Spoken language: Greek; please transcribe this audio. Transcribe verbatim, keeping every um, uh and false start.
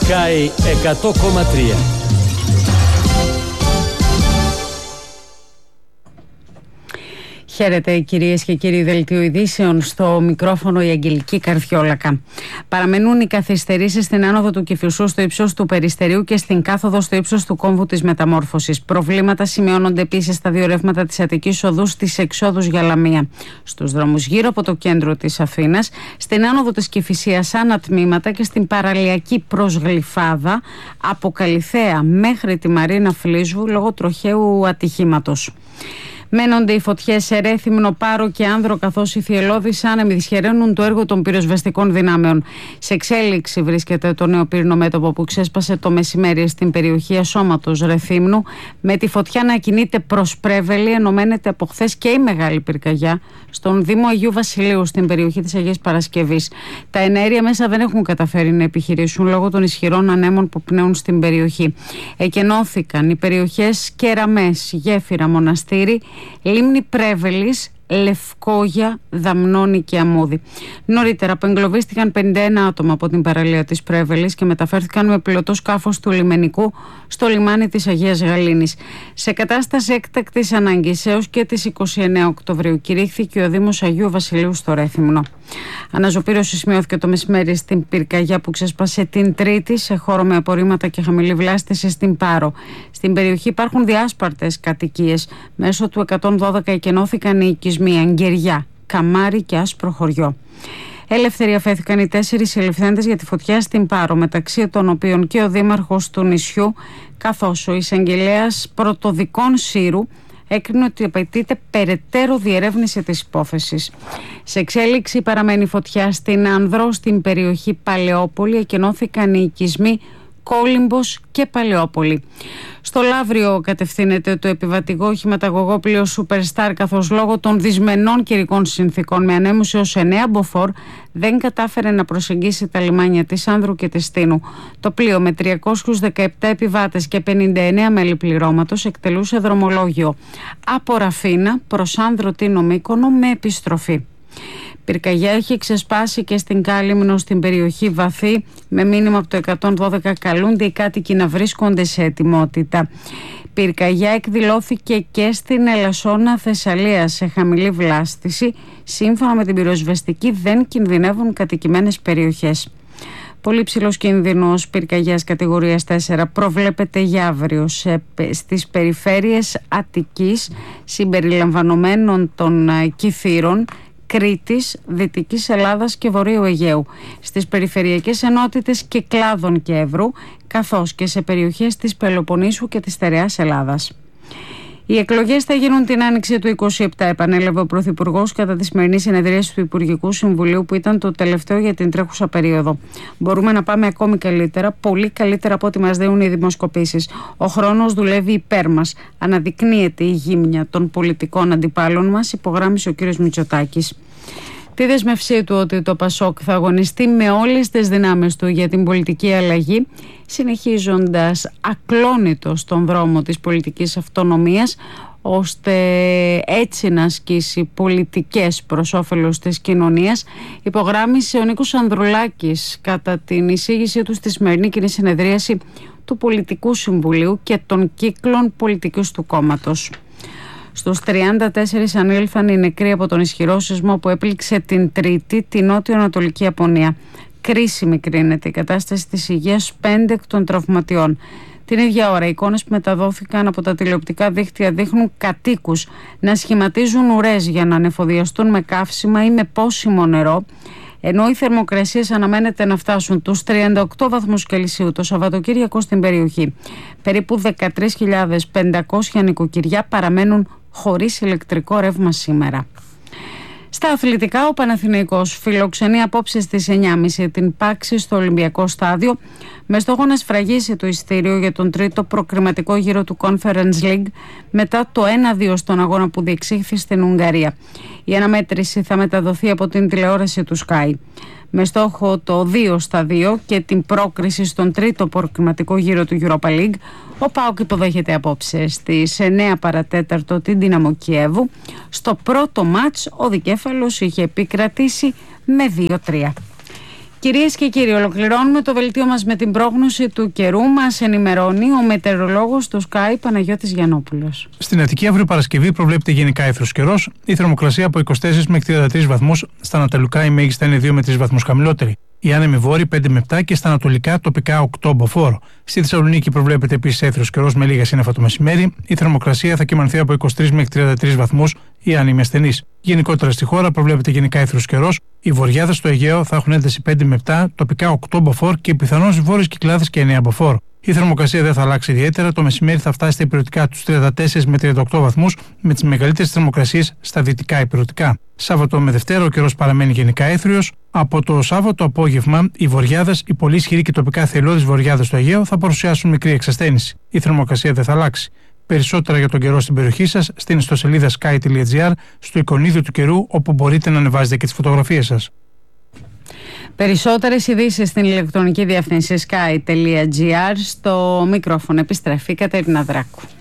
Sky εκατό κόμμα τρία. Χαίρετε κυρίες και κύριοι, δελτίο ειδήσεων, στο μικρόφωνο η Αγγελική Καρδιόλακα. Παραμένουν οι καθυστερήσεις στην άνοδο του Κηφισού στο ύψος του Περιστερίου και στην κάθοδο στο ύψος του κόμβου της Μεταμόρφωσης. Προβλήματα σημειώνονται επίσης στα δύο ρεύματα της Αττικής Οδού στις εξόδους για Λαμία. Στους δρόμους γύρω από το κέντρο της Αθήνας, στην άνοδο της Κηφισίας ανατμήματα και στην παραλιακή προς Γλυφάδα από Καλιθέα μέχρι τη Μαρίνα Φλίσβου λόγω τροχαίου ατυχήματος. Μένονται οι φωτιές σε Ρέθυμνο, Πάρο και Άνδρο, καθώς οι θυελλώδεις άνεμοι δυσχεραίνουν το έργο των πυροσβεστικών δυνάμεων. Σε εξέλιξη βρίσκεται το νέο πύρινο μέτωπο που ξέσπασε το μεσημέρι στην περιοχή Ασώματος Ρεθύμνου, με τη φωτιά να κινείται προς Πρέβελη. Ενωμένεται από χθες και η μεγάλη πυρκαγιά στον Δήμο Αγίου Βασιλείου, στην περιοχή της Αγίας Παρασκευής. Τα εναέρια μέσα δεν έχουν καταφέρει να επιχειρήσουν λόγω των ισχυρών ανέμων που πνέουν στην περιοχή. Εκενώθηκαν οι περιοχές Κεραμές, Γέφυρα, Μοναστήρι, Λίμνη Πρέβελης, Λευκόγια, Δαμνώνη και Αμμούδη. Νωρίτερα αποεγκλωβίστηκαν πενήντα ένα άτομα από την παραλία της Πρέβελης και μεταφέρθηκαν με πλωτό σκάφος του λιμενικού στο λιμάνι της Αγίας Γαλήνης. Σε κατάσταση έκτακτης ανάγκης έως και τις είκοσι εννέα Οκτωβρίου κηρύχθηκε ο Δήμος Αγίου Βασιλείου στο Ρέθυμνο. Αναζωπήρωση σημειώθηκε το μεσημέρι στην πυρκαγιά που ξέσπασε την Τρίτη σε χώρο με απορρίμματα και χαμηλή βλάστηση στην Πάρο. Στην περιοχή υπάρχουν διάσπαρτες κατοικίες. Μέσω του εκατόν δώδεκα εκενώθηκαν οι οικισμοί Αγγεριά, Καμάρι και Άσπρο Χωριό. Ελεύθεροι αφέθηκαν οι τέσσερις ελευθέντες για τη φωτιά στην Πάρο, μεταξύ των οποίων και ο δήμαρχος του νησιού, καθώς ο εισαγγελέας πρωτοδικών Σύρου έκρινε ότι απαιτείται περαιτέρω διερεύνηση της υπόθεσης. Σε εξέλιξη παραμένει φωτιά στην Ανδρό, στην περιοχή Παλαιόπολη. Εκενώθηκαν οι οικισμοί Κόλυμπος και Παλαιόπολη. Στο Λαύριο κατευθύνεται το επιβατικό οχηματαγωγό πλοίο Superstar, καθώς λόγω των δυσμενών καιρικών συνθήκων με ανέμους έως εννέα μποφόρ δεν κατάφερε να προσεγγίσει τα λιμάνια της Άνδρου και της Στήνου. Το πλοίο με τριακόσιους δεκαεπτά επιβάτες και πενήντα εννέα μέλη πληρώματος εκτελούσε δρομολόγιο από Ραφίνα προς Άνδρο, Τίνο, Μύκονο με επιστροφή. Πυρκαγιά έχει ξεσπάσει και στην Κάλυμνο, στην περιοχή Βαθύ, με μήνυμα από το εκατόν δώδεκα καλούνται οι κάτοικοι να βρίσκονται σε ετοιμότητα. Πυρκαγιά εκδηλώθηκε και στην Ελασσόνα Θεσσαλία σε χαμηλή βλάστηση. Σύμφωνα με την πυροσβεστική δεν κινδυνεύουν κατοικημένες περιοχές. Πολύ ψηλός κίνδυνος πυρκαγιάς κατηγορίας τέσσερα προβλέπεται για αύριο σε, στις περιφέρειες Αττικής συμπεριλαμβανομένων των Κηφύρων, Κρήτης, Δυτικής Ελλάδας και Βορείου Αιγαίου, στις περιφερειακές ενότητες Κυκλάδων και Εύρου, καθώς και σε περιοχές της Πελοποννήσου και της Στερεάς Ελλάδας. Οι εκλογές θα γίνουν την άνοιξη του είκοσι επτά, επανέλαβε ο Πρωθυπουργός κατά τη σημερινή συνεδρίαση του Υπουργικού Συμβουλίου, που ήταν το τελευταίο για την τρέχουσα περίοδο. Μπορούμε να πάμε ακόμη καλύτερα, πολύ καλύτερα από ό,τι μας δίνουν οι δημοσκοπήσεις. Ο χρόνος δουλεύει υπέρ μας. Αναδεικνύεται η γύμνια των πολιτικών αντιπάλων μας, υπογράμμισε ο κ. Μητσοτάκης. Τη δεσμευσή του ότι το ΠΑΣΟΚ θα αγωνιστεί με όλες τις δυνάμεις του για την πολιτική αλλαγή, συνεχίζοντας ακλόνητο στον δρόμο της πολιτικής αυτονομίας, ώστε έτσι να ασκήσει πολιτικές προς όφελος της κοινωνίας, υπογράμμισε ο Νίκος Ανδρουλάκης κατά την εισήγησή του στη σημερινή κοινή συνεδρίαση του Πολιτικού Συμβουλίου και των κύκλων πολιτικής του κόμματος. Στους τριάντα τέσσερα ανήλθαν οι νεκροί από τον ισχυρό σεισμό που έπληξε την Τρίτη τη νότιο-ανατολική Ιαπωνία. Κρίσιμη κρίνεται η κατάσταση της υγείας πέντε εκ των τραυματιών. Την ίδια ώρα, οι εικόνες που μεταδόθηκαν από τα τηλεοπτικά δίκτυα δείχνουν κατοίκους να σχηματίζουν ουρές για να ανεφοδιαστούν με καύσιμα ή με πόσιμο νερό, ενώ οι θερμοκρασίες αναμένεται να φτάσουν τους τριάντα οκτώ βαθμούς Κελσίου το Σαββατοκύριακο στην περιοχή. Περίπου δεκατρείς χιλιάδες πεντακόσια νοικοκυριά παραμένουν χωρίς ηλεκτρικό ρεύμα σήμερα. Στα αθλητικά, ο Παναθηναϊκός φιλοξενεί απόψε στις εννιά και τριάντα την Πάξη στο Ολυμπιακό Στάδιο, με στόχο να σφραγίσει το ειστήριο για τον τρίτο προκριματικό γύρο του Conference League μετά το ένα δύο στον αγώνα που διεξήχθη στην Ουγγαρία. Η αναμέτρηση θα μεταδοθεί από την τηλεόραση του Sky. Με στόχο το δύο στα δύο και την πρόκριση στον τρίτο προκριματικό γύρο του Europa League, ο ΠΑΟΚ υποδέχεται απόψε στις εννιά παρατέταρτο την Δύναμο Κιέβου. Στο πρώτο μάτς ο δικέφαλος είχε επικρατήσει με δύο τρία. Κυρίες και κύριοι, ολοκληρώνουμε το δελτίο μας με την πρόγνωση του καιρού. Μας ενημερώνει ο μετεωρολόγος του Sky Παναγιώτης Γιαννόπουλος. Στην Αττική αύριο Παρασκευή προβλέπεται γενικά αίθρος καιρός. Η θερμοκρασία από είκοσι τέσσερις μέχρι τριάντα τρεις βαθμούς. Στα ανατολικά η μέγιστη είναι δύο με τρεις βαθμούς χαμηλότερη. Η άνεμη βόρειοι πέντε με επτά και στα ανατολικά τοπικά οκτώ μποφόρ. Στη Θεσσαλονίκη προβλέπεται επίσης αίθρος καιρός με λίγα σύννεφα το μεσημέρι. Η θερμοκρασία θα κυμανθεί από είκοσι τρεις μέχρι τριάντα τρεις βαθμούς, η άνεμη ασθενής. Γενικότερα στη χώρα προβλέπεται γενικά αίθρος καιρός. Οι βορειάδες στο Αιγαίο θα έχουν ένταση πέντε με επτά, τοπικά οκτώ μποφόρ και πιθανώς βόρειες Κυκλάδες και εννέα μποφόρ. Η θερμοκρασία δεν θα αλλάξει ιδιαίτερα. Το μεσημέρι θα φτάσει στα ηπειρωτικά τους τριάντα τέσσερις με τριάντα οκτώ βαθμούς, με τις μεγαλύτερες θερμοκρασίες στα δυτικά ηπειρωτικά. Σάββατο με Δευτέρα ο καιρός παραμένει γενικά έθριος. Από το Σάββατο απόγευμα, οι βορειάδες, οι πολύ ισχυροί και τοπικά θελώδεις βορειάδες στο Αιγαίο θα παρουσιάσουν μικρή εξασθένηση. Η θερμοκρασία δεν θα αλλάξει. Περισσότερα για τον καιρό στην περιοχή σας στην ιστοσελίδα sky τελεία gr, στο εικονίδιο του καιρού, όπου μπορείτε να ανεβάζετε και τις φωτογραφίες σας. Περισσότερες ειδήσεις στην ηλεκτρονική διεύθυνση sky τελεία gr. Στο μικρόφωνο επιστρέφει η Κατερίνα Δράκου.